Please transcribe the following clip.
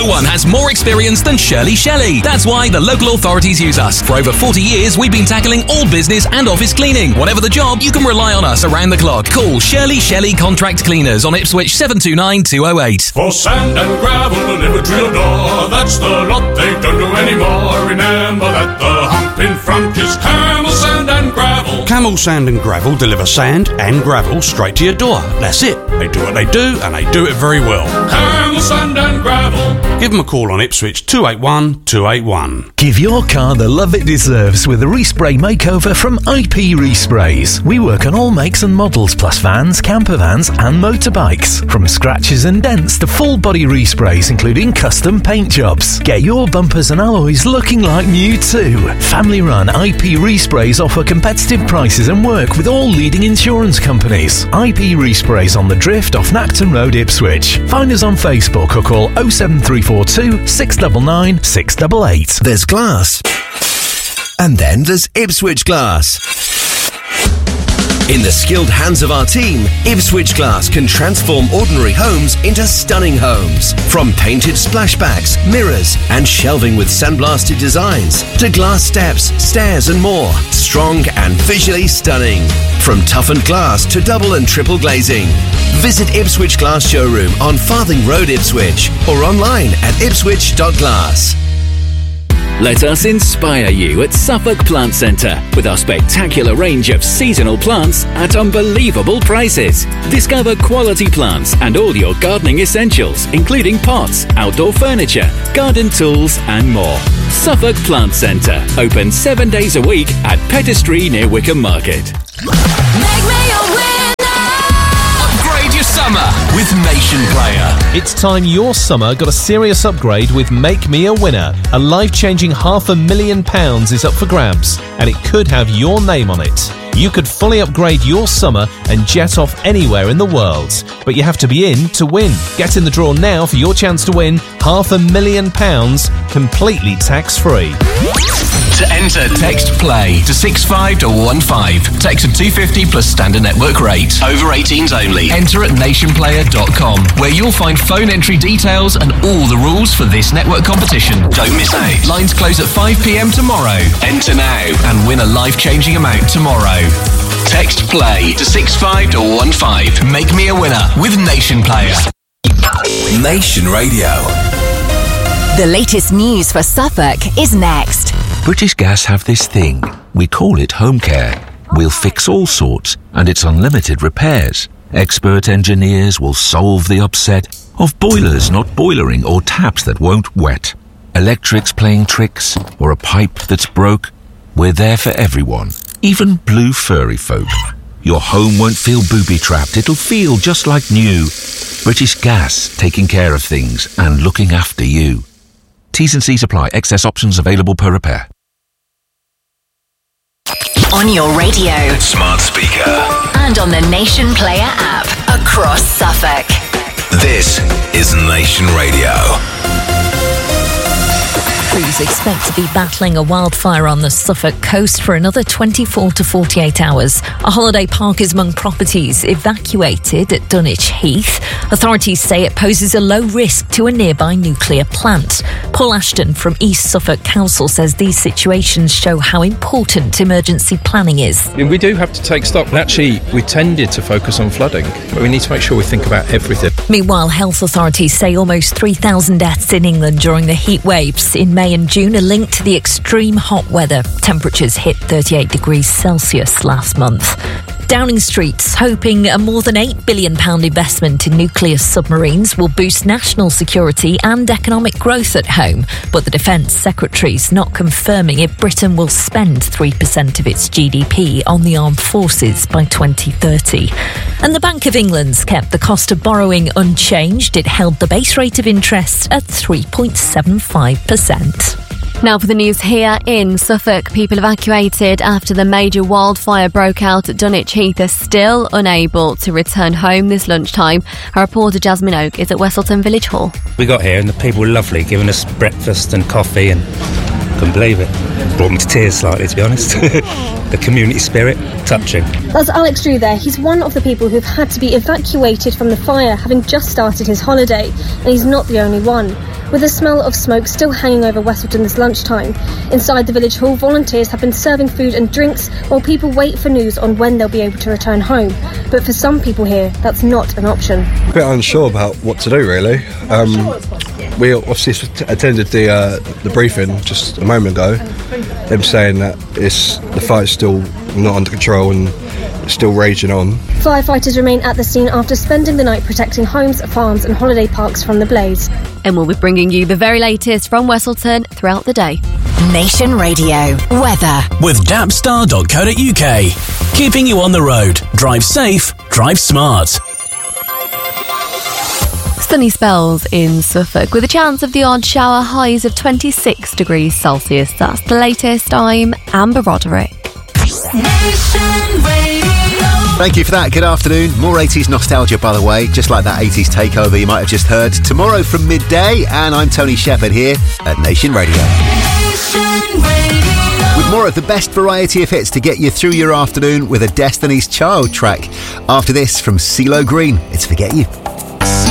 No one has more experience than Shirley Shelley. That's why the local authorities use us. For over 40 years, we've been tackling all business and office cleaning. Whatever the job, you can rely on us around the clock. Call Shirley Shelley Contract Cleaners on Ipswich 729 208. For sand and gravel delivered to your door, that's the lot they don't do anymore. Remember that the hump in front is Camel Sand and Gravel. Camel Sand and Gravel deliver sand and gravel straight to your door. That's it. They do what they do, and they do it very well. Camel Sand and Gravel. Give them a call on Ipswich 281 281. Give your car the love it deserves with a respray makeover from IP Resprays. We work on all makes and models, plus vans, camper vans and motorbikes. From scratches and dents to full body resprays, including custom paint jobs. Get your bumpers and alloys looking like new too. Family run IP Resprays offer competitive prices and work with all leading insurance companies. IP Resprays on the Drift off Nacton Road, Ipswich. Find us on Facebook or call 07342 699 688. There's glass. And then there's Ipswich Glass. In the skilled hands of our team, Ipswich Glass can transform ordinary homes into stunning homes. From painted splashbacks, mirrors, and shelving with sandblasted designs, to glass steps, stairs, and more. Strong and visually stunning. From toughened glass to double and triple glazing. Visit Ipswich Glass Showroom on Farthing Road, Ipswich, or online at ipswich.glass. Let us inspire you at Suffolk Plant Centre with our spectacular range of seasonal plants at unbelievable prices. Discover quality plants and all your gardening essentials, including pots, outdoor furniture, garden tools and more. Suffolk Plant Centre, open 7 days a week at Pettistry near Wickham Market. Make me a winner. Upgrade your summer with Nation Player. It's time your summer got a serious upgrade with Make Me a Winner. A life-changing £500,000 is up for grabs, and it could have your name on it. You could fully upgrade your summer and jet off anywhere in the world. But you have to be in to win. Get in the draw now for your chance to win £500,000 completely tax-free. To enter, text PLAY to 65215. Text at 250 plus standard network rate. Over 18s only. Enter at nationplayer.com, where you'll find phone entry details and all the rules for this network competition. Don't miss out. Lines close at 5 p.m. tomorrow. Enter now and win a life-changing amount tomorrow. Text PLAY to 65215. Make me a winner with Nation Player. Nation Radio. The latest news for Suffolk is next. British Gas have this thing. We call it home care. We'll fix all sorts, and it's unlimited repairs. Expert engineers will solve the upset of boilers not boilering or taps that won't wet. Electrics playing tricks, or a pipe that's broke. We're there for everyone, even blue furry folk. Your home won't feel booby-trapped. It'll feel just like new. British Gas, taking care of things and looking after you. T's and C's apply. Excess options available per repair. On your radio, Smart speaker. and on the Nation Player app across Suffolk. This is Nation Radio. Crews expect to be battling a wildfire on the Suffolk coast for another 24 to 48 hours. A holiday park is among properties evacuated at Dunwich Heath. Authorities say it poses a low risk to a nearby nuclear plant. Paul Ashton from East Suffolk Council says these situations show how important emergency planning is. We do have to take stock. Actually, we tended to focus on flooding, but we need to make sure we think about everything. Meanwhile, health authorities say almost 3,000 deaths in England during the heat waves in May and June are linked to the extreme hot weather. Temperatures hit 38 degrees Celsius last month. Downing Street's hoping a more than £8 billion investment in nuclear submarines will boost national security and economic growth at home. But the Defence Secretary's not confirming if Britain will spend 3% of its GDP on the armed forces by 2030. And the Bank of England's kept the cost of borrowing unchanged. It held the base rate of interest at 3.75%. Now for the news here in Suffolk. People evacuated after the major wildfire broke out at Dunwich Heath are still unable to return home this lunchtime. Our reporter Jasmine Oak is at Westleton Village Hall. We got here and the people were lovely, giving us breakfast and coffee, and couldn't believe it. Brought me to tears slightly, to be honest. The community spirit, touching. That's Alex Drew there. He's one of the people who've had to be evacuated from the fire, having just started his holiday, and he's not the only one. with the smell of smoke still hanging over Westleton this lunchtime. Inside the village hall, volunteers have been serving food and drinks while people wait for news on when they'll be able to return home. But for some people here, that's not an option. A bit unsure about what to do, really. We obviously attended the briefing just a moment ago, them saying that the fight's still not under control and it's still raging on. Firefighters remain at the scene after spending the night protecting homes, farms and holiday parks from the blaze. And we'll be bringing you the very latest from Westleton throughout the day. Nation Radio weather with Dapstar.co.uk. Keeping you on the road. Drive safe, drive smart. Sunny spells in Suffolk with a chance of the odd shower, highs of 26 degrees Celsius. That's the latest. I'm Amber Roderick. Thank you for that. Good afternoon. More 80s nostalgia, by the way, just like that 80s takeover you might have just heard. Tomorrow from midday, and I'm Tony Shepherd here at Nation Radio. With more of the best variety of hits to get you through your afternoon with a Destiny's Child track. After this, from CeeLo Green, it's Forget You.